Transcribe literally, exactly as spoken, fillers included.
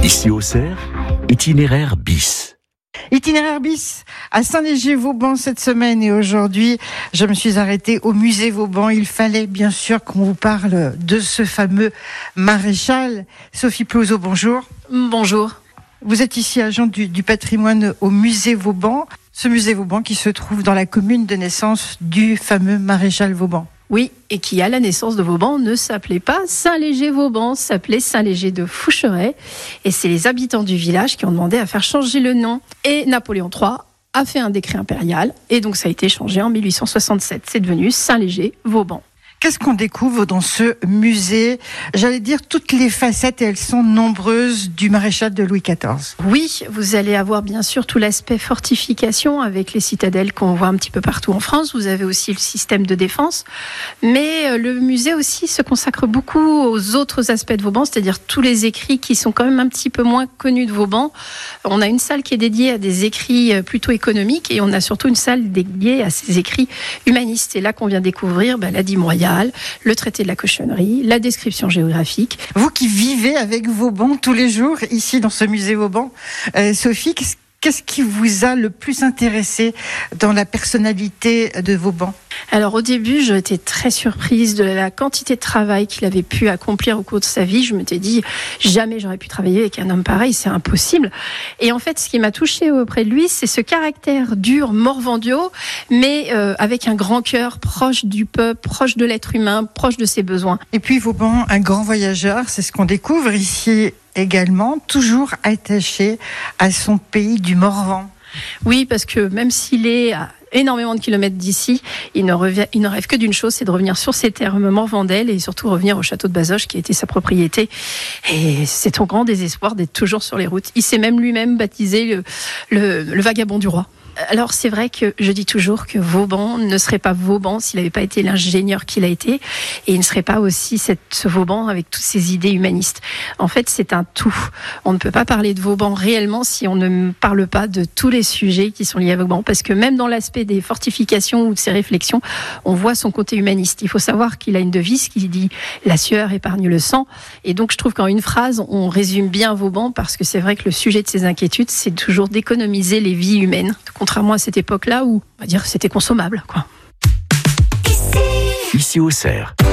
Ici Auxerre, itinéraire bis. Itinéraire bis à Saint-Léger-Vauban cette semaine et aujourd'hui, je me suis arrêtée au musée Vauban. Il fallait bien sûr qu'on vous parle de ce fameux maréchal. Sophie Plauzeau, bonjour. Bonjour. Vous êtes ici agent du, du patrimoine au musée Vauban. Ce musée Vauban qui se trouve dans la commune de naissance du fameux maréchal Vauban. Oui, et qui à la naissance de Vauban ne s'appelait pas Saint-Léger-Vauban, s'appelait Saint-Léger de Foucheret. Et c'est les habitants du village qui ont demandé à faire changer le nom. Et Napoléon trois a fait un décret impérial, et donc ça a été changé en mille huit cent soixante-sept. C'est devenu Saint-Léger-Vauban. Qu'est-ce qu'on découvre dans ce musée? J'allais dire toutes les facettes, et elles sont nombreuses, du maréchal de Louis quatorze. Oui, vous allez avoir bien sûr tout l'aspect fortification avec les citadelles qu'on voit un petit peu partout en France. Vous avez aussi le système de défense. Mais le musée aussi se consacre beaucoup aux autres aspects de Vauban, c'est-à-dire tous les écrits qui sont quand même un petit peu moins connus de Vauban. On a une salle qui est dédiée à des écrits plutôt économiques et on a surtout une salle dédiée à ces écrits humanistes. C'est là qu'on vient découvrir bah, la dîme royale, le traité de la cochonnerie, la description géographique. Vous qui vivez avec Vauban tous les jours, ici dans ce musée Vauban, euh, Sophie, qu'est-ce, qu'est-ce qui vous a le plus intéressé dans la personnalité de Vauban ? Alors au début, j'étais très surprise de la quantité de travail qu'il avait pu accomplir au cours de sa vie. Je m'étais dit, jamais j'aurais pu travailler avec un homme pareil, c'est impossible. Et en fait, ce qui m'a touchée auprès de lui, c'est ce caractère dur, morvandiaux, mais euh, avec un grand cœur, proche du peuple, proche de l'être humain, proche de ses besoins. Et puis Vauban, un grand voyageur, c'est ce qu'on découvre ici également, toujours attaché à son pays du Morvan. Oui, parce que même s'il est à énormément de kilomètres d'ici, il ne, revient, il ne rêve que d'une chose, c'est de revenir sur ses terres morvandaises et surtout revenir au château de Bazoches qui était sa propriété. Et c'est son grand désespoir d'être toujours sur les routes. Il s'est même lui-même baptisé le, le, le vagabond du roi. Alors c'est vrai que je dis toujours que Vauban ne serait pas Vauban s'il n'avait pas été l'ingénieur qu'il a été, et il ne serait pas aussi cette, ce Vauban avec toutes ses idées humanistes. En fait, c'est un tout. On ne peut pas parler de Vauban réellement si on ne parle pas de tous les sujets qui sont liés à Vauban, parce que même dans l'aspect des fortifications ou de ses réflexions, on voit son côté humaniste. Il faut savoir qu'il a une devise qui dit « La sueur épargne le sang », et donc je trouve qu'en une phrase, on résume bien Vauban, parce que c'est vrai que le sujet de ses inquiétudes, c'est toujours d'économiser les vies humaines. Contrairement à cette époque-là où, on va dire, c'était consommable, quoi. Ici Auxerre.